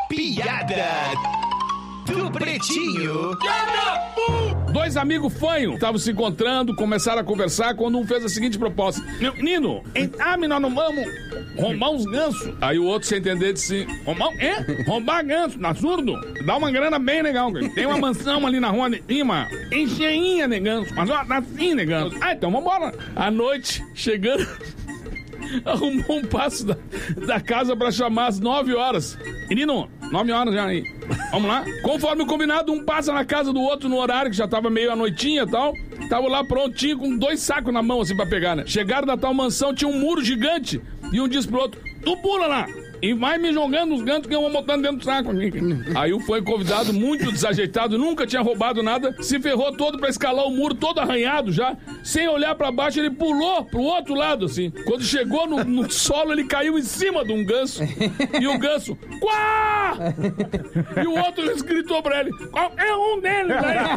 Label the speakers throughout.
Speaker 1: Piada do Pretinho.
Speaker 2: Dois amigos fanhos estavam se encontrando, começaram a conversar quando um fez a seguinte proposta: menino, nós não vamos roubar uns gansos. Aí o outro, sem entender, disse: roubar ganso, na surdo? Dá uma grana bem legal. Tem uma mansão ali na rua de cima, encheinha de ganso, mas ó, tá assim de ganso. Então vambora. À noite, chegando, arrumou um passo da casa pra chamar às 9 horas. Menino, 9 horas já aí. Vamos lá? Conforme o combinado, um passa na casa do outro no horário, que já tava meio à noitinha e tal. Tava lá prontinho, com 2 sacos na mão, assim, pra pegar, né? Chegaram na tal mansão, tinha um muro gigante. E um disse pro outro: tu pula lá e vai me jogando os gantos que eu vou botando dentro do saco. Aí o foi convidado, muito desajeitado, nunca tinha roubado nada, se ferrou todo pra escalar o muro, todo arranhado já. Sem olhar pra baixo, ele pulou pro outro lado, assim. Quando chegou no solo, ele caiu em cima de um ganso. E o ganso: quá! E o outro gritou pra ele: qualquer um deles aí.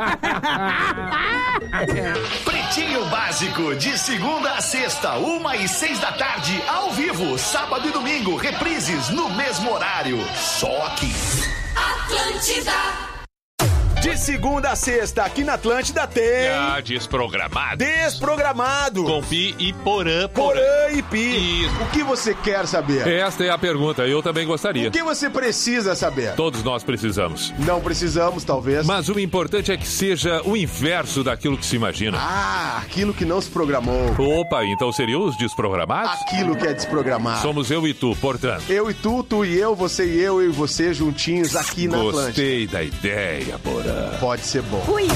Speaker 1: Pretinho Básico, de segunda a sexta, 1h06 da tarde, ao vivo, sábado e domingo, reprises no mesmo horário. Só aqui.
Speaker 3: Atlântida.
Speaker 4: De segunda a sexta, aqui na Atlântida tem...
Speaker 5: Desprogramado.
Speaker 4: Desprogramado.
Speaker 5: Com Pi e Porã.
Speaker 4: Porã e Pi.
Speaker 5: Isso.
Speaker 4: O que você quer saber?
Speaker 5: Esta é a pergunta, eu também gostaria.
Speaker 4: O que você precisa saber?
Speaker 5: Todos nós precisamos.
Speaker 4: Não precisamos, talvez.
Speaker 5: Mas o importante é que seja o inverso daquilo que se imagina.
Speaker 4: Ah, aquilo que não se programou.
Speaker 5: Opa, então seriam os desprogramados?
Speaker 4: Aquilo que é desprogramado.
Speaker 5: Somos eu e tu, portanto.
Speaker 4: Eu e tu, tu e eu, você e eu e você juntinhos aqui na Atlântida.
Speaker 5: Gostei da ideia, Porã.
Speaker 4: Pode ser bom.
Speaker 3: Ui.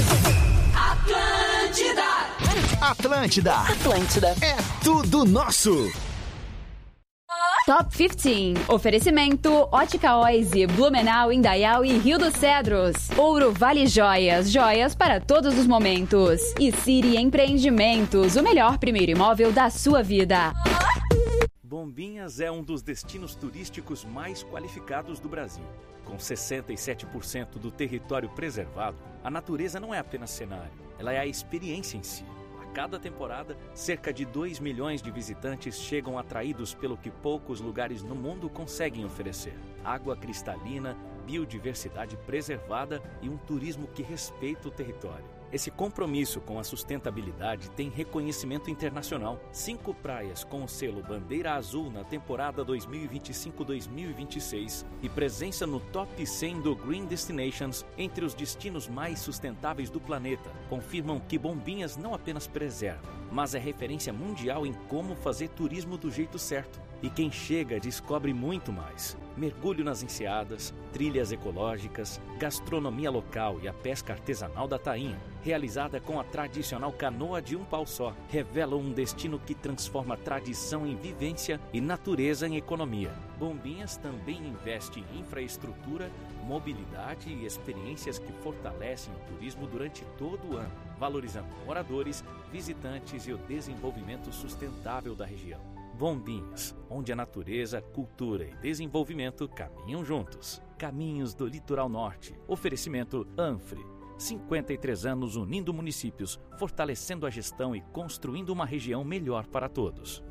Speaker 3: Atlântida
Speaker 1: É tudo nosso.
Speaker 6: Top 15. Oferecimento Ótica Oise, Blumenau, Indaial e Rio dos Cedros. Ouro Vale Joias, joias para todos os momentos. E Siri Empreendimentos, o melhor primeiro imóvel da sua vida.
Speaker 7: Bombinhas é um dos destinos turísticos mais qualificados do Brasil. Com 67% do território preservado, a natureza não é apenas cenário, ela é a experiência em si. A cada temporada, cerca de 2 milhões de visitantes chegam atraídos pelo que poucos lugares no mundo conseguem oferecer: água cristalina, biodiversidade preservada e um turismo que respeita o território. Esse compromisso com a sustentabilidade tem reconhecimento internacional. 5 praias com o selo Bandeira Azul na temporada 2025-2026 e presença no Top 100 do Green Destinations entre os destinos mais sustentáveis do planeta confirmam que Bombinhas não apenas preserva, mas é referência mundial em como fazer turismo do jeito certo. E quem chega descobre muito mais. Mergulho nas enseadas, trilhas ecológicas, gastronomia local e a pesca artesanal da tainha, realizada com a tradicional canoa de um pau só, revelam um destino que transforma tradição em vivência e natureza em economia. Bombinhas também investe em infraestrutura, mobilidade e experiências que fortalecem o turismo durante todo o ano, valorizando moradores, visitantes e o desenvolvimento sustentável da região. Bombinhas, onde a natureza, cultura e desenvolvimento caminham juntos. Caminhos do Litoral Norte. Oferecimento Anfre. 53 anos unindo municípios, fortalecendo a gestão e construindo uma região melhor para todos.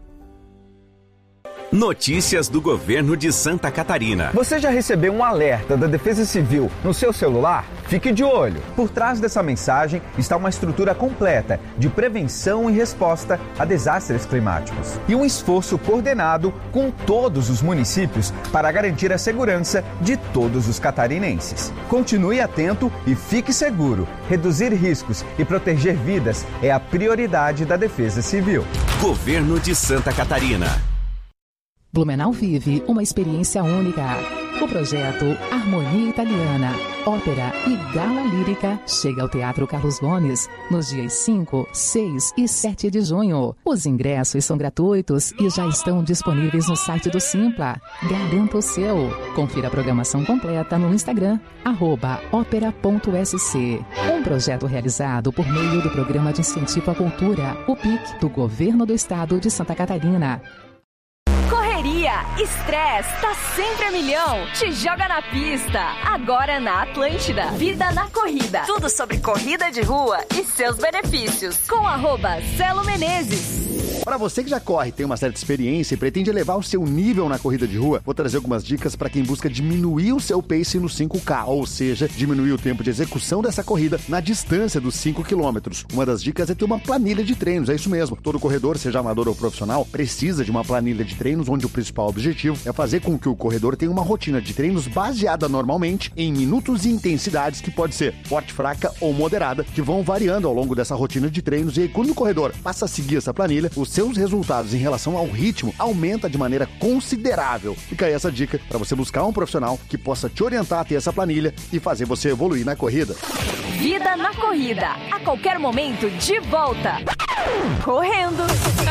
Speaker 8: Notícias do governo de Santa Catarina.
Speaker 9: Você já recebeu um alerta da Defesa Civil no seu celular? Fique de olho. Por trás dessa mensagem está uma estrutura completa de prevenção e resposta a desastres climáticos. E um esforço coordenado com todos os municípios para garantir a segurança de todos os catarinenses. Continue atento e fique seguro. Reduzir riscos e proteger vidas é a prioridade da Defesa Civil.
Speaker 8: Governo de Santa Catarina.
Speaker 10: Blumenau vive uma experiência única. O projeto Harmonia Italiana, Ópera e Gala Lírica chega ao Teatro Carlos Gomes nos dias 5, 6 e 7 de junho. Os ingressos são gratuitos e já estão disponíveis no site do Simpla. Garanta o seu. Confira a programação completa no Instagram, @opera.sc. Um projeto realizado por meio do Programa de Incentivo à Cultura, o PIC, do Governo do Estado de Santa Catarina.
Speaker 6: Correria, estresse, tá sempre a milhão. Te joga na pista. Agora na Atlântida. Vida na corrida. Tudo sobre corrida de rua e seus benefícios. Com @Celo Menezes.
Speaker 1: Para você que já corre, tem uma certa experiência e pretende elevar o seu nível na corrida de rua, vou trazer algumas dicas para quem busca diminuir o seu pace no 5K, ou seja, diminuir o tempo de execução dessa corrida na distância dos 5 km. Uma das dicas é ter uma planilha de treinos, é isso mesmo. Todo corredor, seja amador ou profissional, precisa de uma planilha de treinos onde o principal objetivo é fazer com que o corredor tenha uma rotina de treinos baseada normalmente em minutos e intensidades que pode ser forte, fraca ou moderada, que vão variando ao longo dessa rotina de treinos, e aí quando o corredor passa a seguir essa planilha, os seus resultados em relação ao ritmo aumenta de maneira considerável. Fica aí essa dica para você buscar um profissional que possa te orientar a ter essa planilha e fazer você evoluir na corrida.
Speaker 11: Vida na corrida, a qualquer momento de volta. Correndo.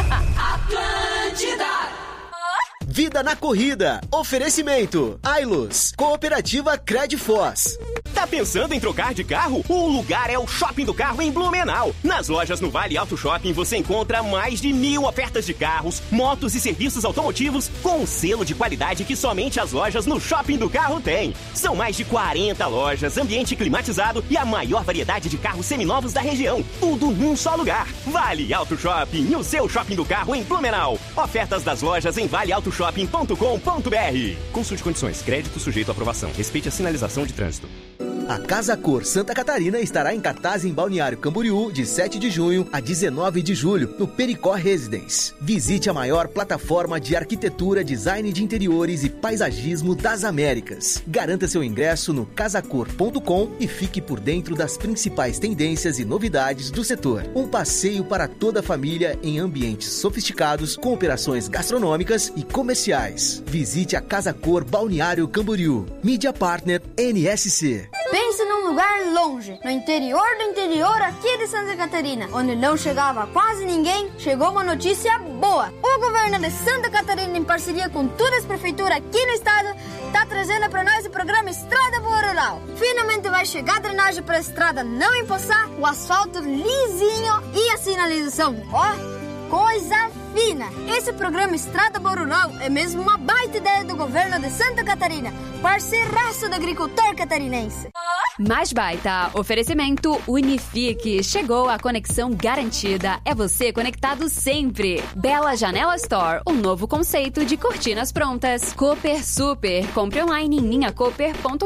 Speaker 3: Atlântida.
Speaker 4: Vida na corrida. Oferecimento. Ailus. Cooperativa Credfoz.
Speaker 12: Tá pensando em trocar de carro? O lugar é o Shopping do Carro em Blumenau. Nas lojas no Vale Auto Shopping você encontra mais de 1000 ofertas de carros, motos e serviços automotivos com um selo de qualidade que somente as lojas no Shopping do Carro têm. São mais de 40 lojas, ambiente climatizado e a maior variedade de carros seminovos da região. Tudo num só lugar. Vale Auto Shopping, o seu Shopping do Carro em Blumenau. Ofertas das lojas em valeautoshopping.com.br. Consulte condições. Crédito sujeito à aprovação. Respeite a sinalização de trânsito.
Speaker 4: A Casa Cor Santa Catarina estará em cartaz em Balneário Camboriú de 7 de junho a 19 de julho, no Pericó Residence. Visite a maior plataforma de arquitetura, design de interiores e paisagismo das Américas. Garanta seu ingresso no casacor.com e fique por dentro das principais tendências e novidades do setor. Um passeio para toda a família em ambientes sofisticados, com operações gastronômicas e comerciais. Visite a Casa Cor Balneário Camboriú. Mídia Partner NSC.
Speaker 13: Pense num lugar longe, no interior do interior aqui de Santa Catarina, onde não chegava quase ninguém. Chegou uma notícia boa. O governo de Santa Catarina, em parceria com todas as prefeituras aqui no estado, está trazendo para nós o programa Estrada Boa Rural. Finalmente vai chegar a drenagem para a estrada não empoçar, o asfalto lisinho e a sinalização. Ó, coisa fina! Esse programa Estrada Boa Rural é mesmo uma baita ideia do governo de Santa Catarina, parceiraço do agricultor catarinense.
Speaker 6: Mais baita, oferecimento Unifique. Chegou a conexão garantida. É você conectado sempre. Bela Janela Store, um novo conceito de cortinas prontas. Cooper Super, compre online em minhacooper.com.br.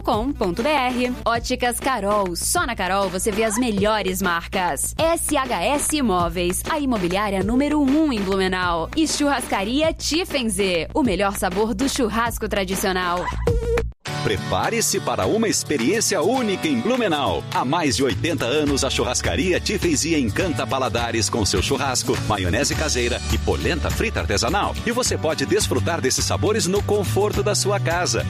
Speaker 6: Óticas Carol, só na Carol você vê as melhores marcas. SHS Imóveis, a imobiliária número 1 em Blumenau. E Churrascaria Tiffenze, o melhor sabor do churrasco tradicional.
Speaker 8: Prepare-se para uma experiência única em Blumenau. Há mais de 80 anos, a Churrascaria Tiffenze encanta paladares com seu churrasco, maionese caseira e polenta frita artesanal. E você pode desfrutar desses sabores no conforto da sua casa.